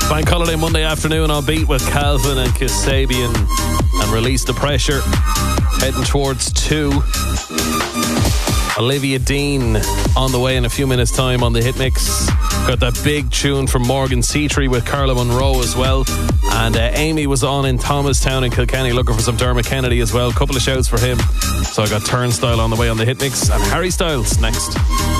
Bank holiday Monday afternoon on Beat with Calvin and Kasabian and Release the Pressure. Heading towards 2. Olivia Dean on the way in a few minutes' time on the Hit Mix. Got that big tune from Morgan Seatree with Carla Monroe as well. And Amy was on in Thomastown in Kilkenny looking for some Dermot Kennedy as well. Couple of shouts for him. So I got Turnstile on the way on the Hit Mix and Harry Styles next.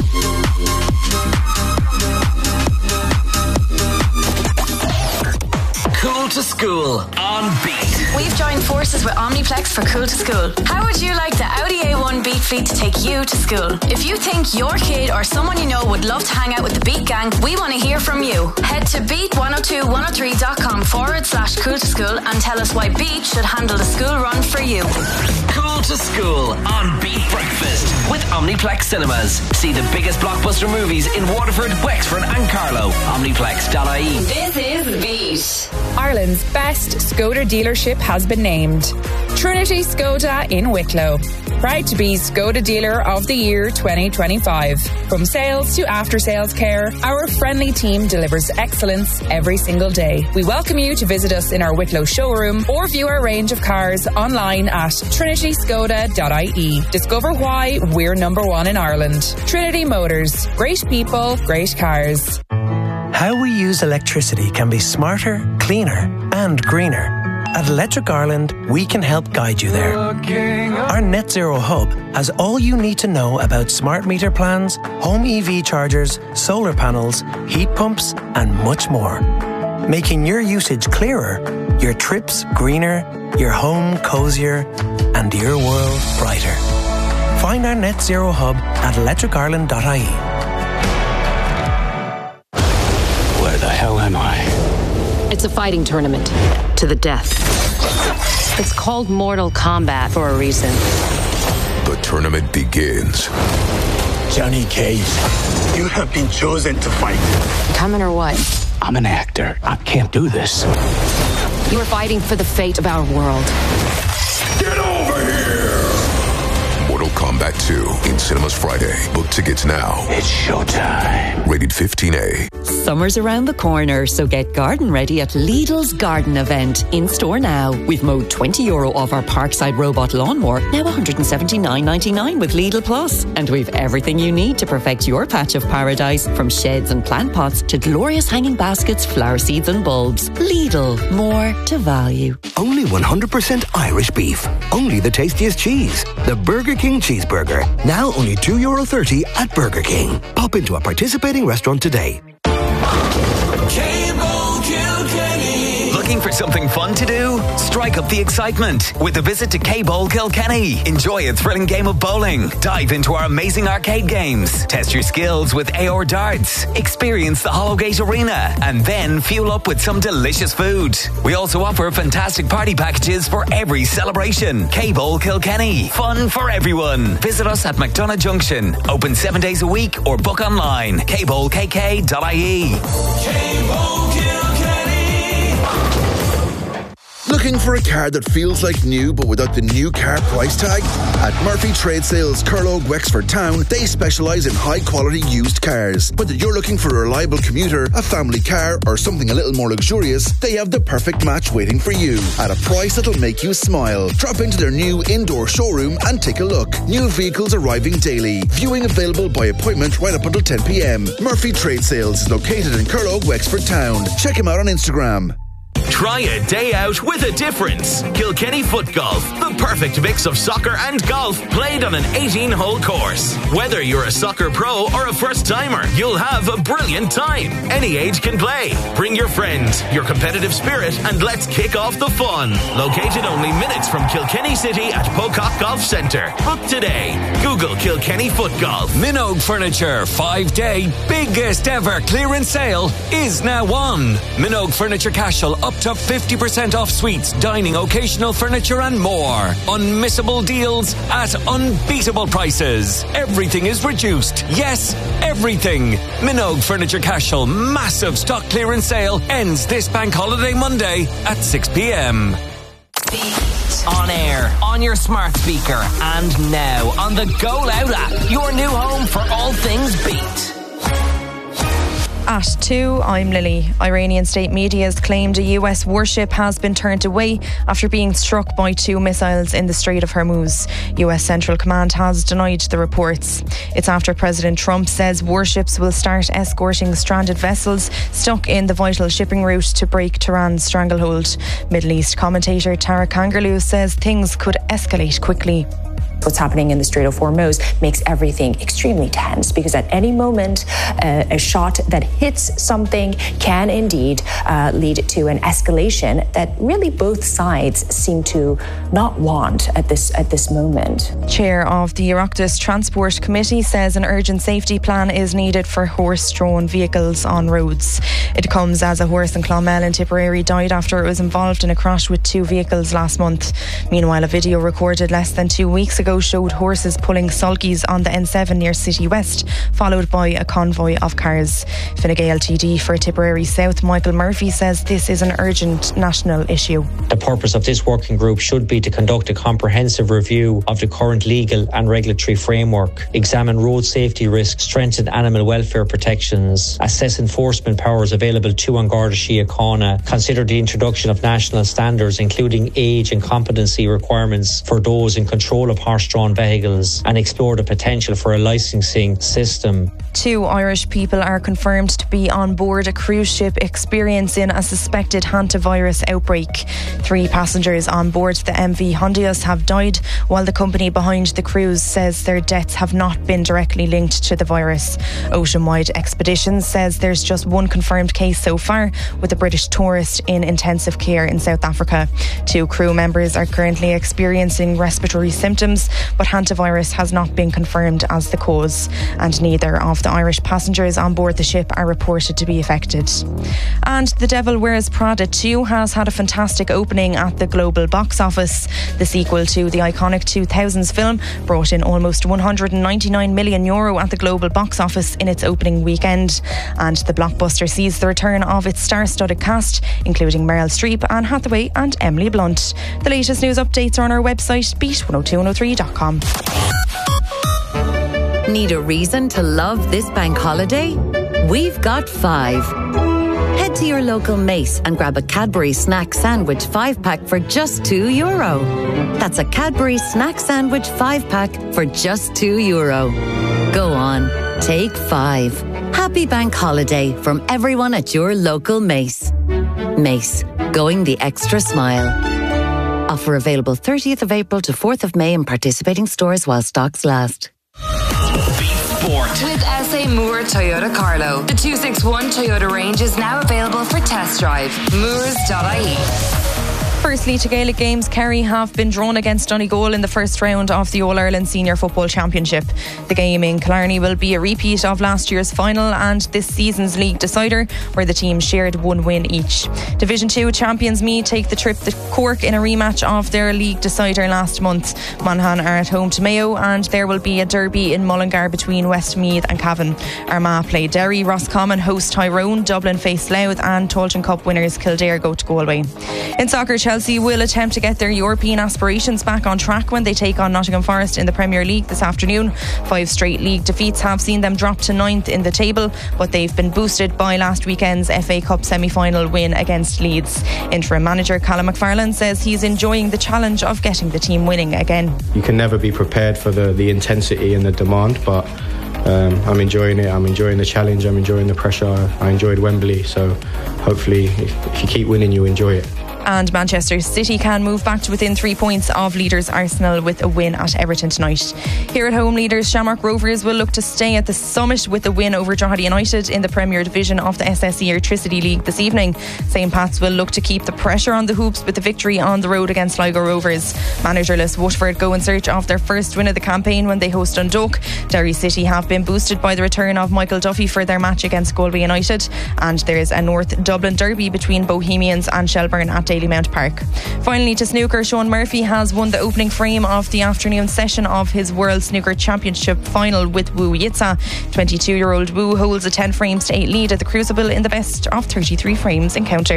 Cool to School on Beat. We've joined forces with Omniplex for Cool to School. How would you like the Audi A1 Beat fleet to take you to school? If you think your kid or someone you know would love to hang out with the Beat gang, we want to hear from you. Head to beat102103.com/cool to school and tell us why Beat should handle the school run for you. Cool to School on Beat Breakfast with Omniplex Cinemas. See the biggest blockbuster movies in Waterford, Wexford and Carlow. Omniplex.ie. This is Beat. Ireland's best Skoda dealership has been named. Trinity Skoda in Wicklow. Proud to be Skoda Dealer of the Year 2025. From sales to after-sales care, our friendly team delivers excellence every single day. We welcome you to visit us in our Wicklow showroom or view our range of cars online at trinityskoda.ie. Discover why we're number one in Ireland. Trinity Motors. Great people, great cars. How we use electricity can be smarter, cleaner and greener. At Electric Ireland, we can help guide you there. Our Net Zero Hub has all you need to know about smart meter plans, home EV chargers, solar panels, heat pumps and much more. Making your usage clearer, your trips greener, your home cozier and your world brighter. Find our Net Zero Hub at electricireland.ie. Where the hell am I? It's a fighting tournament to the death. It's called Mortal Kombat for a reason. The tournament begins. Johnny Cage, you have been chosen to fight. Coming or what? I'm an actor. I can't do this. You are fighting for the fate of our world. Get over here! Mortal Kombat 2 in cinemas Friday. Book tickets now. It's showtime. Rated 15A. Summer's around the corner, so get garden ready at Lidl's Garden Event. In store now. We've mowed €20 off our Parkside robot lawnmower, now $179.99 with Lidl Plus. And we've everything you need to perfect your patch of paradise, from sheds and plant pots to glorious hanging baskets, flower seeds and bulbs. Lidl, more to value. Only 100% Irish beef. Only the tastiest cheese. The Burger King Cheeseburger. Now only €2.30 at Burger King. Pop into a participating restaurant today. Looking for something fun to do? Strike up the excitement with a visit to K-Bowl Kilkenny. Enjoy a thrilling game of bowling. Dive into our amazing arcade games. Test your skills with AR darts. Experience the Hollowgate Arena. And then fuel up with some delicious food. We also offer fantastic party packages for every celebration. K-Bowl Kilkenny. Fun for everyone. Visit us at McDonagh Junction. Open 7 days a week or book online. kbowlkk.ie. Looking for a car that feels like new but without the new car price tag? At Murphy Trade Sales, Curlogue, Wexford Town, they specialise in high quality used cars. Whether you're looking for a reliable commuter, a family car or something a little more luxurious, they have the perfect match waiting for you at a price that'll make you smile. Drop into their new indoor showroom and take a look. New vehicles arriving daily. Viewing available by appointment right up until 10 p.m. Murphy Trade Sales is located in Curlogue, Wexford Town. Check him out on Instagram. Try a day out with a difference. Kilkenny Foot Golf, the perfect mix of soccer and golf played on an 18-hole course. Whether you're a soccer pro or a first-timer, you'll have a brilliant time. Any age can play. Bring your friends, your competitive spirit, and let's kick off the fun. Located only minutes from Kilkenny City at Pocock Golf Centre. Book today. Google Kilkenny Foot Golf. Minogue Furniture 5-day biggest ever clearance sale is now on. Minogue Furniture Cashel up to 50% off suites, dining, occasional furniture and more. Unmissable deals at unbeatable prices. Everything is reduced. Yes, everything. Minogue Furniture Cashel massive stock clearance sale ends this bank holiday Monday at 6 p.m. On air, on your smart speaker, and now on the Go Loud app, your new home for all things Beat. At 2, I'm Lily. Iranian state media has claimed a US warship has been turned away after being struck by 2 missiles in the Strait of Hormuz. US Central Command has denied the reports. It's after President Trump says warships will start escorting stranded vessels stuck in the vital shipping route to break Tehran's stranglehold. Middle East commentator Tara Kangarloo says things could escalate quickly. What's happening in the Strait of Hormuz makes everything extremely tense because at any moment, a shot that hits something can indeed lead to an escalation that really both sides seem to not want at this moment. Chair of the Oireachtas Transport Committee says an urgent safety plan is needed for horse-drawn vehicles on roads. It comes as a horse in Clonmel in Tipperary died after it was involved in a crash with 2 vehicles last month. Meanwhile, a video recorded less than 2 weeks ago showed horses pulling sulkies on the N7 near City West, followed by a convoy of cars. Fine Gael TD for Tipperary South, Michael Murphy, says this is an urgent national issue. The purpose of this working group should be to conduct a comprehensive review of the current legal and regulatory framework, examine road safety risks, strengthen animal welfare protections, assess enforcement powers available to An Garda Síochána, consider the introduction of national standards including age and competency requirements for those in control of horse-drawn vehicles, and explore the potential for a licensing system. 2 Irish people are confirmed to be on board a cruise ship experiencing a suspected hantavirus outbreak. 3 passengers on board the MV Hondius have died, while the company behind the cruise says their deaths have not been directly linked to the virus. Oceanwide Expeditions says there's just 1 confirmed case so far, with a British tourist in intensive care in South Africa. 2 crew members are currently experiencing respiratory symptoms, but hantavirus has not been confirmed as the cause, and neither of the Irish passengers on board the ship are reported to be affected. And The Devil Wears Prada 2 has had a fantastic opening at the global box office. The sequel to the iconic 2000s film brought in almost €199 million at the global box office in its opening weekend, and the blockbuster sees the return of its star-studded cast, including Meryl Streep, Anne Hathaway and Emily Blunt. The latest news updates are on our website, beat102103.com. Need a reason to love this bank holiday? We've got 5. Head to your local Mace and grab a Cadbury Snack Sandwich 5-pack for just €2. That's a Cadbury Snack Sandwich 5-pack for just €2. Go on, take 5. Happy bank holiday from everyone at your local Mace. Mace, going the extra smile. Offer available 30th of April to 4th of May in participating stores while stocks last. With SA Moore Toyota Carlo, the 261 Toyota range is now available for test drive. Moores.ie. Firstly, to Gaelic games, Kerry have been drawn against Donegal in the first round of the All-Ireland Senior Football Championship. The game in Killarney will be a repeat of last year's final and this season's league decider, where the teams shared 1 win each. Division 2 champions Meath take the trip to Cork in a rematch of their league decider last month. Monaghan are at home to Mayo, and there will be a derby in Mullingar between Westmeath and Cavan. Armagh play Derry, Roscommon host Tyrone, Dublin face Louth, and Tailteann Cup winners Kildare go to Galway. In soccer, Chelsea will attempt to get their European aspirations back on track when they take on Nottingham Forest in the Premier League this afternoon. 5 straight league defeats have seen them drop to 9th in the table, but they've been boosted by last weekend's FA Cup semi-final win against Leeds. Interim manager Callum McFarlane says he's enjoying the challenge of getting the team winning again. You can never be prepared for the intensity and the demand, but I'm enjoying it. I'm enjoying the challenge. I'm enjoying the pressure. I enjoyed Wembley, so hopefully if you keep winning, you enjoy it. And Manchester City can move back to within 3 points of leaders Arsenal with a win at Everton tonight. Here at home, leaders Shamrock Rovers will look to stay at the summit with a win over Drogheda United in the Premier Division of the SSE Electricity League this evening. St. Pat's will look to keep the pressure on the hoops with a victory on the road against Sligo Rovers. Managerless Waterford go in search of their first win of the campaign when they host Dundalk. Derry City have been boosted by the return of Michael Duffy for their match against Galway United, and there's a North Dublin derby between Bohemians and Shelburne at Dalymount Park. Finally, to snooker, Sean Murphy has won the opening frame of the afternoon session of his World Snooker Championship final with Wu Yitsa. 22-year-old Wu holds a 10 frames to 8 lead at the Crucible in the best of 33 frames encounter.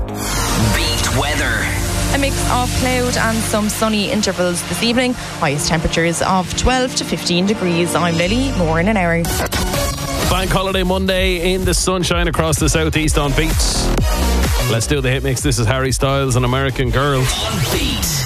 Beat weather. A mix of cloud and some sunny intervals this evening. Highest temperatures of 12 to 15 degrees. I'm Lily, more in an hour. Bank holiday Monday in the sunshine across the southeast on Beat. Let's do the hit mix. This is Harry Styles and American Girl. On Beat.